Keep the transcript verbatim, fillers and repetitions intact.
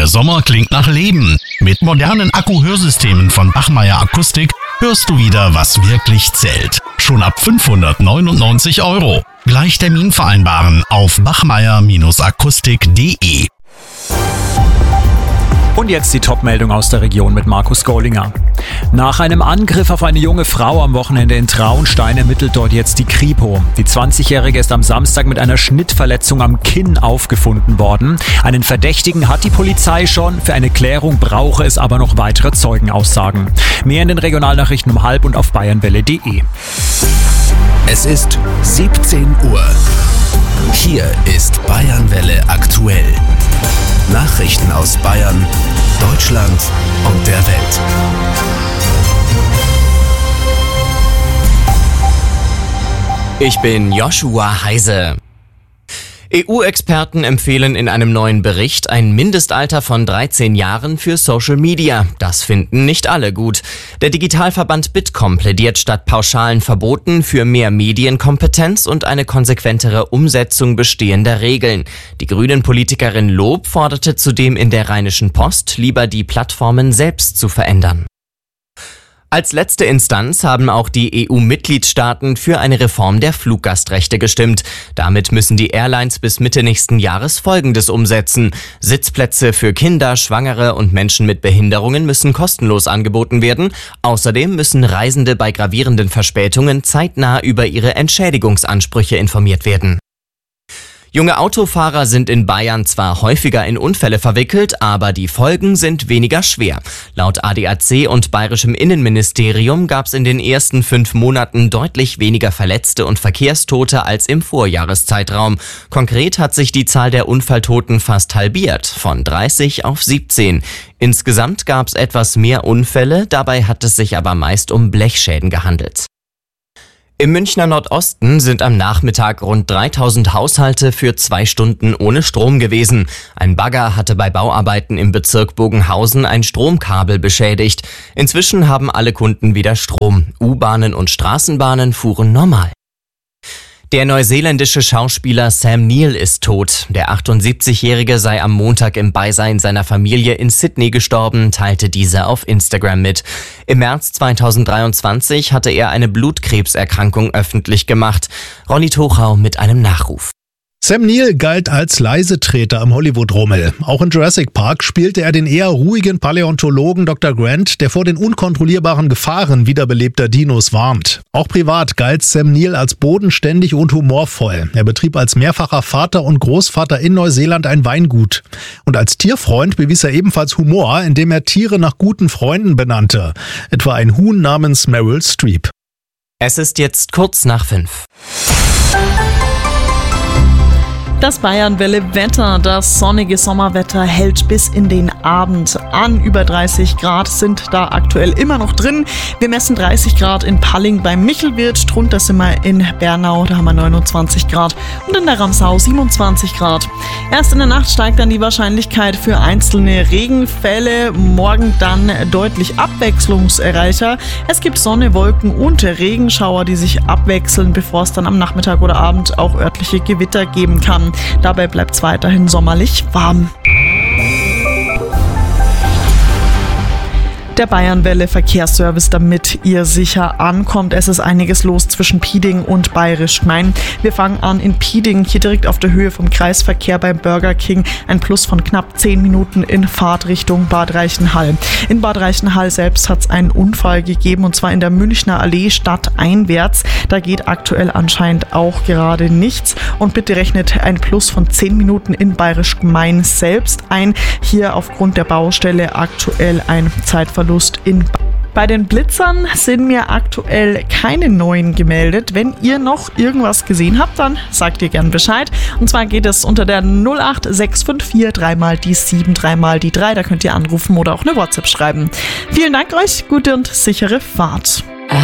Sommer klingt nach Leben. Mit modernen Akku-Hörsystemen von Bachmeier Akustik hörst du wieder, was wirklich zählt. Schon ab fünfhundertneunundneunzig Euro. Gleich Termin vereinbaren auf bachmeier Akustik punkt de. Und jetzt die Top-Meldung aus der Region mit Markus Gollinger. Nach einem Angriff auf eine junge Frau am Wochenende in Traunstein ermittelt dort jetzt die Kripo. Die zwanzigjährige ist am Samstag mit einer Schnittverletzung am Kinn aufgefunden worden. Einen Verdächtigen hat die Polizei schon. Für eine Klärung brauche es aber noch weitere Zeugenaussagen. Mehr in den Regionalnachrichten um halb und auf bayernwelle punkt de. Es ist siebzehn Uhr. Hier ist Bayernwelle aktuell. Nachrichten aus Bayern, Deutschland und der Welt. Ich bin Joshua Heise. E U-Experten empfehlen in einem neuen Bericht ein Mindestalter von dreizehn Jahren für Social Media. Das finden nicht alle gut. Der Digitalverband Bitkom plädiert statt pauschalen Verboten für mehr Medienkompetenz und eine konsequentere Umsetzung bestehender Regeln. Die Grünen-Politikerin Lob forderte zudem in der Rheinischen Post, lieber die Plattformen selbst zu verändern. Als letzte Instanz haben auch die E U-Mitgliedstaaten für eine Reform der Fluggastrechte gestimmt. Damit müssen die Airlines bis Mitte nächsten Jahres Folgendes umsetzen. Sitzplätze für Kinder, Schwangere und Menschen mit Behinderungen müssen kostenlos angeboten werden. Außerdem müssen Reisende bei gravierenden Verspätungen zeitnah über ihre Entschädigungsansprüche informiert werden. Junge Autofahrer sind in Bayern zwar häufiger in Unfälle verwickelt, aber die Folgen sind weniger schwer. Laut A D A C und Bayerischem Innenministerium gab es in den ersten fünf Monaten deutlich weniger Verletzte und Verkehrstote als im Vorjahreszeitraum. Konkret hat sich die Zahl der Unfalltoten fast halbiert, von dreißig auf siebzehn. Insgesamt gab es etwas mehr Unfälle, dabei hat es sich aber meist um Blechschäden gehandelt. Im Münchner Nordosten sind am Nachmittag rund dreitausend Haushalte für zwei Stunden ohne Strom gewesen. Ein Bagger hatte bei Bauarbeiten im Bezirk Bogenhausen ein Stromkabel beschädigt. Inzwischen haben alle Kunden wieder Strom. U-Bahnen und Straßenbahnen fuhren normal. Der neuseeländische Schauspieler Sam Neill ist tot. Der achtundsiebzigjährige sei am Montag im Beisein seiner Familie in Sydney gestorben, teilte dieser auf Instagram mit. Im März zweitausenddreiundzwanzig hatte er eine Blutkrebserkrankung öffentlich gemacht. Ronny Tochau mit einem Nachruf. Sam Neill galt als Leisetreter am Hollywood-Rummel. Auch in Jurassic Park spielte er den eher ruhigen Paläontologen Doktor Grant, der vor den unkontrollierbaren Gefahren wiederbelebter Dinos warnt. Auch privat galt Sam Neill als bodenständig und humorvoll. Er betrieb als mehrfacher Vater und Großvater in Neuseeland ein Weingut. Und als Tierfreund bewies er ebenfalls Humor, indem er Tiere nach guten Freunden benannte. Etwa ein Huhn namens Meryl Streep. Es ist jetzt kurz nach fünf. Das Bayernwelle-Wetter, das sonnige Sommerwetter hält bis in den Abend an. Über dreißig Grad sind da aktuell immer noch drin. Wir messen dreißig Grad in Palling beim Michelwirt, drunter sind wir in Bernau, da haben wir neunundzwanzig Grad und in der Ramsau siebenundzwanzig Grad. Erst in der Nacht steigt dann die Wahrscheinlichkeit für einzelne Regenfälle, morgen dann deutlich abwechslungsreicher. Es gibt Sonne, Wolken und Regenschauer, die sich abwechseln, bevor es dann am Nachmittag oder Abend auch örtliche Gewitter geben kann. Dabei bleibt es weiterhin sommerlich warm. Der Bayernwelle Verkehrsservice, damit ihr sicher ankommt. Es ist einiges los zwischen Pieding und Bayerisch Gmein. Wir fangen an in Pieding, hier direkt auf der Höhe vom Kreisverkehr beim Burger King. Ein Plus von knapp zehn Minuten in Fahrtrichtung Bad Reichenhall. In Bad Reichenhall selbst hat es einen Unfall gegeben, und zwar in der Münchner Allee stadteinwärts. Da geht aktuell anscheinend auch gerade nichts. Und bitte rechnet ein Plus von zehn Minuten in Bayerisch Gmein selbst ein. Hier aufgrund der Baustelle aktuell ein Zeitverlust in Bei den Blitzern sind mir aktuell keine neuen gemeldet. Wenn ihr noch irgendwas gesehen habt, dann sagt ihr gern Bescheid. Und zwar geht es unter der null acht sechs fünf vier drei mal die sieben, drei mal die drei. Da könnt ihr anrufen oder auch eine WhatsApp schreiben. Vielen Dank euch, gute und sichere Fahrt.